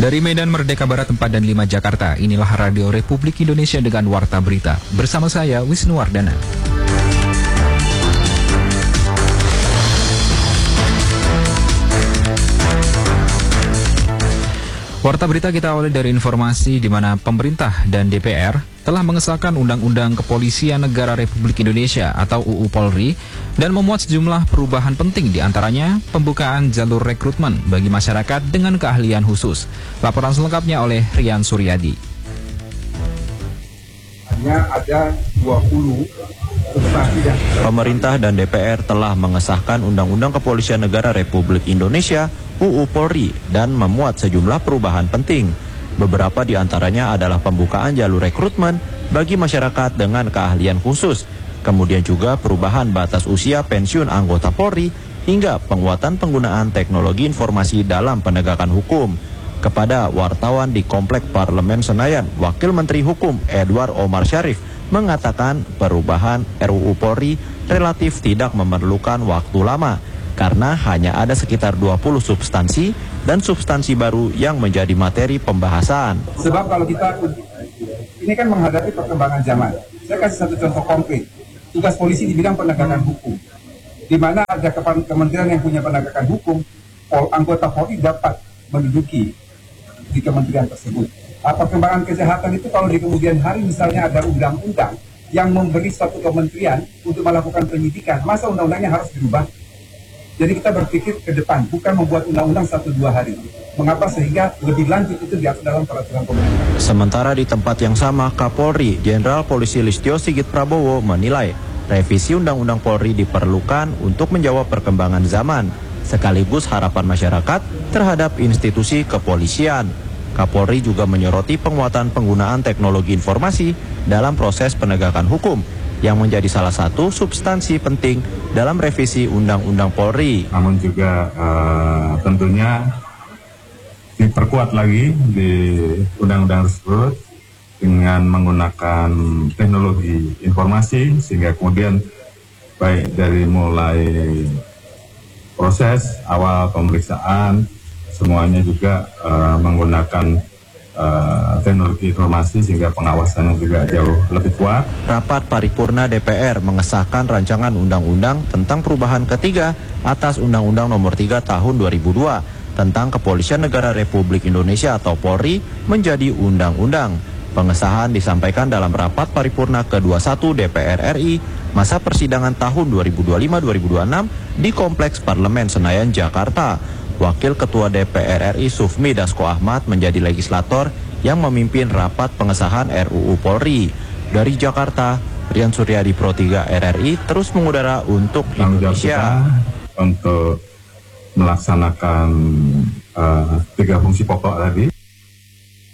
Dari Medan Merdeka Barat 4 dan 5 Jakarta, inilah Radio Republik Indonesia dengan Warta Berita. Bersama saya, Wisnu Wardana. Warta Berita kita awali dari informasi di mana pemerintah dan DPR telah mengesahkan Undang-Undang Kepolisian Negara Republik Indonesia atau UU Polri dan memuat sejumlah perubahan penting, di antaranya pembukaan jalur rekrutmen bagi masyarakat dengan keahlian khusus. Laporan selengkapnya oleh Rian Suryadi. Hanya ada 20 Pemerintah dan DPR telah mengesahkan Undang-Undang Kepolisian Negara Republik Indonesia UU Polri dan memuat sejumlah perubahan penting. Beberapa di antaranya adalah pembukaan jalur rekrutmen bagi masyarakat dengan keahlian khusus, kemudian juga perubahan batas usia pensiun anggota Polri, hingga penguatan penggunaan teknologi informasi dalam penegakan hukum. Kepada wartawan di Komplek Parlemen Senayan, Wakil Menteri Hukum Edward Omar Syarif mengatakan perubahan RUU Polri relatif tidak memerlukan waktu lama karena hanya ada sekitar 20 substansi dan substansi baru yang menjadi materi pembahasan. Sebab kalau kita ini kan menghadapi perkembangan zaman. Saya kasih satu contoh konkret. Tugas polisi di bidang penegakan hukum, di mana ada kementerian yang punya penegakan hukum, anggota Polri dapat menduduki di kementerian tersebut. Perkembangan kesehatan itu kalau di kemudian hari misalnya ada undang-undang yang memberi suatu kementerian untuk melakukan penyidikan, masa undang-undangnya harus dirubah? Jadi kita berpikir ke depan, bukan membuat undang-undang 1-2 hari. Mengapa? Sehingga lebih lanjut itu diatur dalam peraturan pemerintah. Sementara di tempat yang sama, Kapolri Jenderal Polisi Listio Sigit Prabowo menilai revisi Undang-Undang Polri diperlukan untuk menjawab perkembangan zaman, sekaligus harapan masyarakat terhadap institusi kepolisian. Kapolri juga menyoroti penguatan penggunaan teknologi informasi dalam proses penegakan hukum yang menjadi salah satu substansi penting dalam revisi Undang-Undang Polri. Namun juga tentunya diperkuat lagi di undang-undang tersebut dengan menggunakan teknologi informasi, sehingga kemudian baik dari mulai proses awal pemeriksaan, semuanya juga menggunakan teknologi informasi sehingga pengawasannya juga jauh lebih kuat. Rapat paripurna DPR mengesahkan rancangan undang-undang tentang perubahan ketiga atas Undang-Undang Nomor 3 Tahun 2002 tentang Kepolisian Negara Republik Indonesia atau Polri menjadi undang-undang. Pengesahan disampaikan dalam rapat paripurna ke-21 DPR RI masa persidangan tahun 2025-2026 di Kompleks Parlemen Senayan, Jakarta. Wakil Ketua DPR RI Sufmi Dasko Ahmad menjadi legislator yang memimpin rapat pengesahan RUU Polri. Dari Jakarta, Rian Suryadi Pro 3 RRI terus mengudara untuk Indonesia. Untuk melaksanakan 3 fungsi pokok tadi.